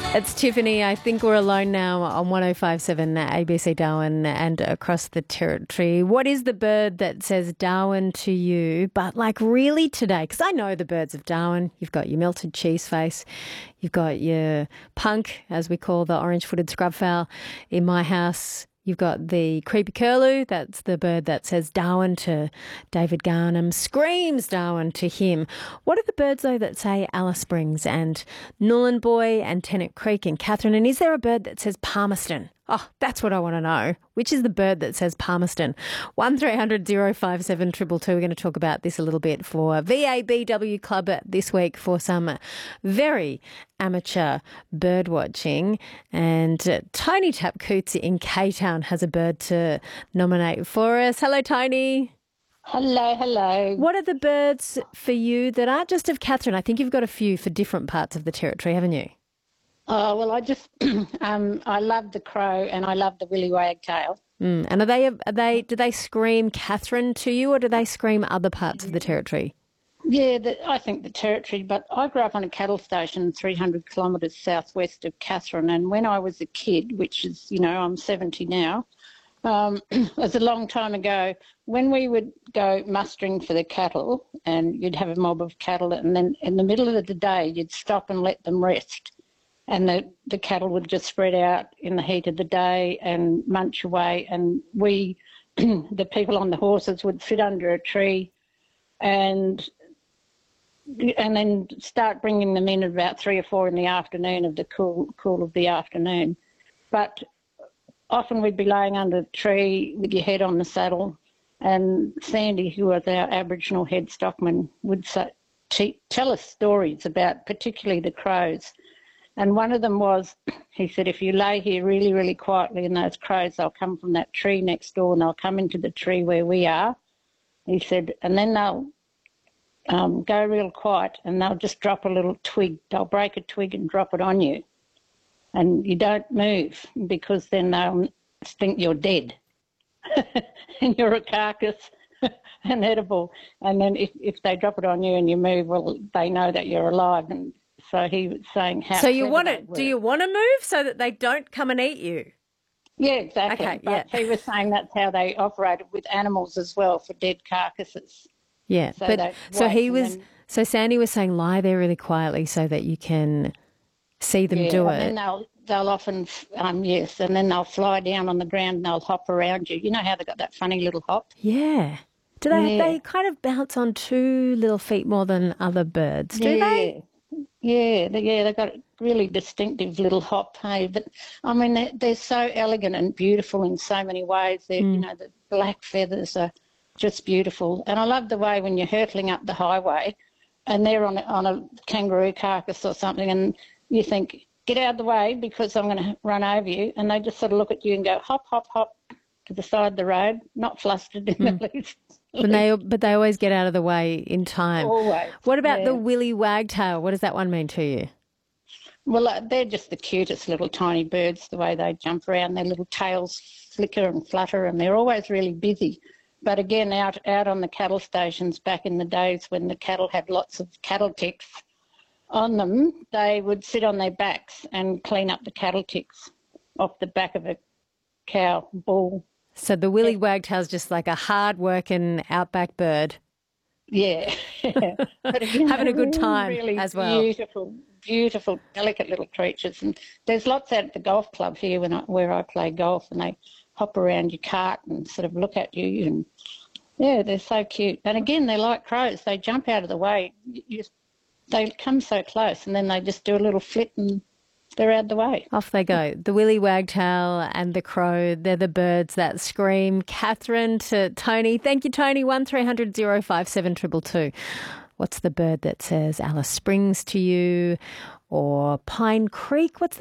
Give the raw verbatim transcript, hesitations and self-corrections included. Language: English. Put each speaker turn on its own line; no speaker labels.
It's Tiffany. I think we're alone now on one oh five point seven A B C Darwin and across the territory. What is the bird that says Darwin to you? But like really today, because I know the birds of Darwin. You've got your melted cheese face. You've got your punk, as we call the orange-footed scrubfowl in my house. You've got the creepy curlew, that's the bird that says Darwin to David Garnham, screams Darwin to him. What are the birds, though, that say Alice Springs and Nhulunbuy and Tennant Creek and Katherine? And is there a bird that says Palmerston? Oh, that's what I want to know. Which is the bird that says Palmerston? one three hundred oh five seven two two two. We're going to talk about this a little bit for V A B W Club this week for some very amateur bird watching. And uh, Tony Tapcoots in K-Town has a bird to nominate for us. Hello, Tony.
Hello, hello.
What are the birds for you that aren't just of Katherine? I think you've got a few for different parts of the territory, haven't you?
Oh, well, I just, um, I love the crow and I love the willy wagtail.
Mm. And are they, are they, do they scream Katherine to you or do they scream other parts of the territory?
Yeah, the, I think the territory, but I grew up on a cattle station three hundred kilometres southwest of Katherine, and when I was a kid, which is, you know, I'm seventy now, um, it was a long time ago, when we would go mustering for the cattle and you'd have a mob of cattle and then in the middle of the day you'd stop and let them rest. And the, the cattle would just spread out in the heat of the day and munch away. And we, the people on the horses, would sit under a tree and and then start bringing them in at about three or four in the afternoon of the cool cool of the afternoon. But often we'd be laying under a tree with your head on the saddle, and Sandy, who was our Aboriginal head stockman, would say, t- tell us stories about particularly the crows. And one of them was, he said, if you lay here really, really quietly and those crows, they'll come from that tree next door and they'll come into the tree where we are. He said, and then they'll um, go real quiet and they'll just drop a little twig. They'll break a twig and drop it on you. And you don't move because then they'll think you're dead and you're a carcass and edible. And then if, if they drop it on you and you move, well, they know that you're alive. And so he was saying how.
So you want to? Do you want to move so that they don't come and eat you?
Yeah, exactly.
Okay,
but
yeah.
He was saying that's how they operated with animals as well for dead carcasses.
Yeah,
so
but so he was.
Then,
so Sandy was saying lie there really quietly so that you can see them
yeah,
do
and
it.
then they'll they'll often um yes, and then they'll fly down on the ground and they'll hop around you. You know how they got that funny little hop?
Yeah. Do they?
Yeah.
They kind of bounce on two little feet more than other birds. Do
yeah.
they?
Yeah, they, yeah, they've got a really distinctive little hop, hey. But, I mean, they're, they're so elegant and beautiful in so many ways. They're,
Mm.
you know, the black feathers are just beautiful. And I love the way when you're hurtling up the highway and they're on a, on a kangaroo carcass or something and you think, get out of the way because I'm going to run over you. And they just sort of look at you and go, hop, hop, hop to the side of the road, not flustered in
Mm.
the least.
But they, but they always get out of the way in time.
Always.
What about
yeah.
the willy wagtail? What does that one mean to you?
Well, uh, they're just the cutest little tiny birds, the way they jump around. Their little tails flicker and flutter, and they're always really busy. But again, out, out on the cattle stations back in the days when the cattle had lots of cattle ticks on them, they would sit on their backs and clean up the cattle ticks off the back of a cow bull.
So the willy wagtail's just like a hard-working outback bird.
Yeah. But again,
having a good time
really
as well.
Beautiful, beautiful, delicate little creatures. And there's lots out at the golf club here when I, where I play golf, and they hop around your cart and sort of look at you. And yeah, they're so cute. And again, they're like crows. They jump out of the way. You just, they come so close, and then they just do a little flit and they're out of the way.
Off they go. The willy wagtail and the crow, they're the birds that scream. Katherine to Tony. Thank you, Tony. one three hundred oh five seven two two two. What's the bird that says Alice Springs to you or Pine Creek? What's the